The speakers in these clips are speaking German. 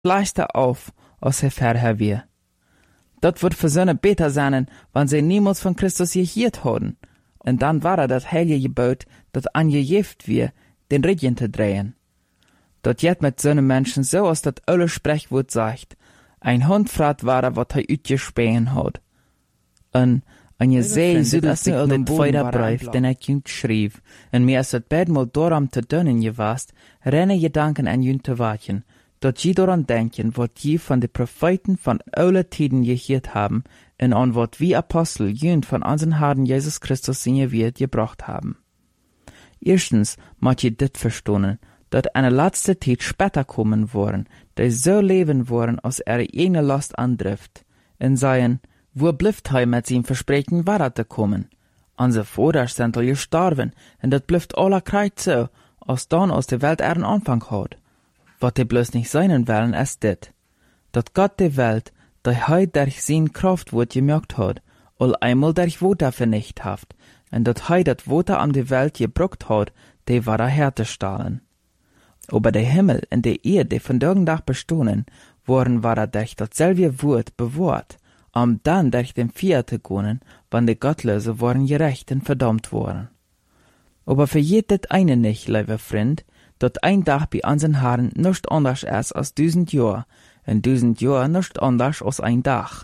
leichter auf, als er vorher wir. Dat wird für Söhne besser sein, wenn sie niemals von Christus gehiert haben. Und dann war das heilige Gebot, dat angejeft wir, den Regen zu drehen. Dat jet mit so Menschen so, als dat alle Sprechwort sagt, ein Hund fragt war, wat er uitgespähen hat. Und je zei südelt sich den Feuerbrief, den er jünt schrieb, und mir ist het bedmal darum te dunnen gewast, renne Gedanken an jünt te wachen, dat je daran denken, wat je von de Propheten von alle Tiden gehiert haben, und an wat wie Apostel jünt von unseren Herrn Jesus Christus in Wert gebracht haben. Erstens moet je dit verstonen, dat eine letzte Zeit später kommen worden, die so leben worden, als eine Last andrift, und seien, wo blüft hij mit seinem Versprechen weiter zu kommen? Unsere Vater sind al gestorben, und dat blüft aller Kreuz so, als dann aus der Welt einen Anfang hat. Wat die bloß nicht sein wollen, ist dit, dat Gott die Welt, die hij durch sein Kraftwort gemerkt hat, all einmal durch Water vernichtet hat, und dat hij dat Water an die Welt gebraucht hat, die war herzustellen. Aber der Himmel und die Erde, die von Tag bestohnen, worden war durch dasselbe Wort bewahrt, dann durch den Vier zu gehen, wann die Gottlose waren gerecht und verdammt worden. Aber für jedes eine nicht, lieber Freund, dat ein Tag bei unseren Herren nicht anders ist als 1000 Jahre, und 1000 Jahre nicht anders als ein Tag.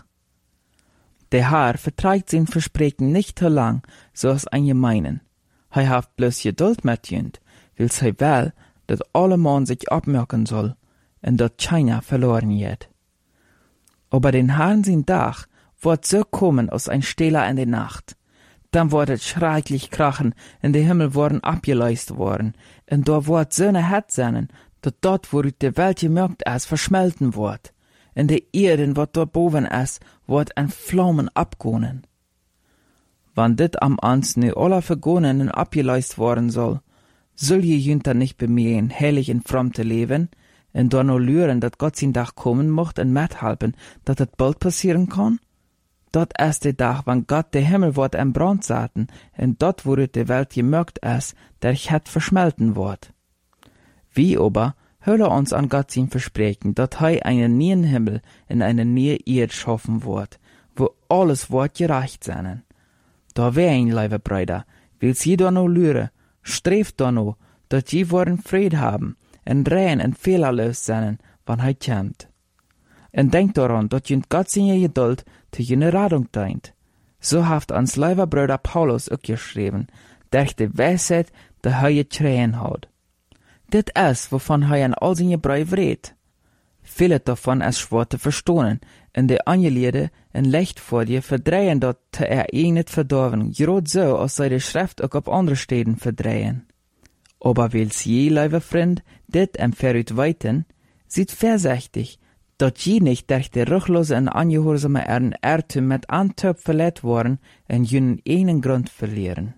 Der Herr verträgt sein Versprechen nicht so lang, so als ein Gemeinen. Er hat bloß Geduld mit jünd, will sie will, dat alle Mann sich abmerken soll, und dat keiner verloren wird. Aber den Herrn sein Tag wird so kommen als ein Stehler in der Nacht. Dann wird es schrecklich krachen, und der Himmel worden abgeleist worden, und da wird so eine Hetz sein, dat dort, wo die Welt gemerkt ist, verschmelten wird, und die Erde, wat dort boven ist, wird in Flammen abgehen. Wann dit am ans nu aller vergonen und abgeleist worden soll je jünter nicht bemühen, heilig und fromm zu leben, und dann nur lüren, dat Gott sein Tag kommen mocht und mithelfen, dat het bald passieren kann? Dort ist der Tag, wann Gott der Himmel wird in Brand saten, und dort, wo die Welt gemerkt ist, der het verschmelten wird. Wie aber hölle uns an Gott sein Versprechen, dat er einen neuen Himmel in eine neue Erde schaffen wird, wo alles wird gerecht sein. Da wär ein, liebe Brüder, willst je da noch lüren, streeft da noch, dat je worden Fried haben, und rein und fehlerlos sein, wann er kommt. Und denkt daran, dat jünt Gott seine Geduld zu jene Radung dient. So haft ans lieber Bruder Paulus auch geschrieben, durch die Weisheit, die er geträhen hat. Dit ist, wovon er in all seine Briefe redet. Viele davon ist schwer zu verstehen, und die Angeliede in Licht vor dir verdrehen dat nicht verdorven, gerade so, als sei die Schrift auch auf andere Städten verdrehen. Aber will's je, lieber Freund, dit empfehlt weiten, seid vorsichtig, dat je nicht durch die ruchlose und angehorsame Irrtum mit Antöp verletzt worden und jenen einen Grund verlieren.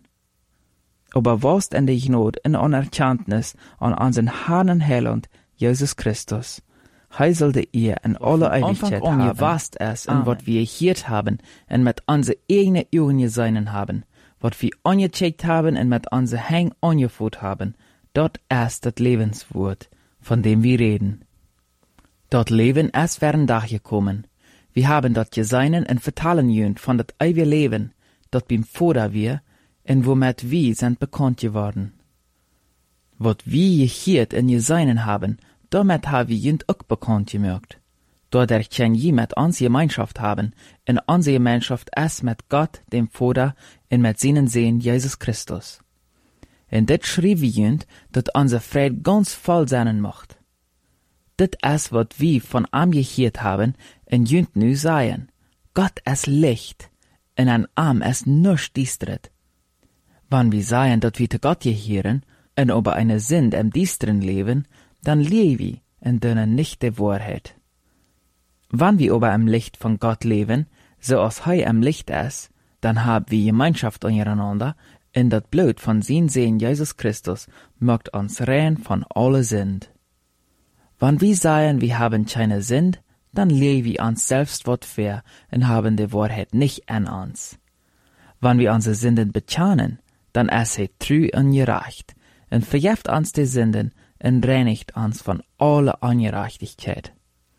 Aber was in der Not in Anerkenntnis an unseren Herrn und Heiland, Jesus Christus. Hij sollte ihr in alle Ewigkeit haben, was es und was wir hier haben und mit unsere eigenen Augen gesehen haben, was wir angecheckt haben und mit unseren Händen angeführt haben, dort ist das Lebenswort, von dem wir reden. Dort Leben ist während Tag gekommen. Wir haben dort gesehen und vertalen jünd von dat ewige Leben, dort beim Vater wir, und womit wir sind bekannt geworden. Was wir hier in gesehen haben, damit haben wir jünd auch bekannt gemerkt. Dadurch können je mit uns Gemeinschaft haben, und unsere Gemeinschaft ist mit Gott, dem Vater, und mit seinen Sohn Jesus Christus. Und das schrieb wir jünd, dass unser Fried ganz voll sein macht. Das ist, was wir von ihm gehört haben, und jünd nu sagen. Gott ist Licht, und an ihm ist nichts düstret. Wenn wir sagen, dass wir zu Gott gehören, und über eine Sünde im Düsteren leben, dann leben wir und dünnen nicht die Wahrheit. Wenn wir aber im Licht von Gott leben, so als er im Licht ist, dann haben wir Gemeinschaft untereinander, und das Blut von seinem Sohn Jesus Christus macht uns rein von aller Sünde. Wenn wir sagen, wir haben keine Sünde, dann leben wir uns selbst was fair und haben die Wahrheit nicht an uns. Wenn wir unsere Sünden bekennen, dann ist er treu und gerecht und vergibt uns die Sünden und reinigt uns von aller Ungerechtigkeit.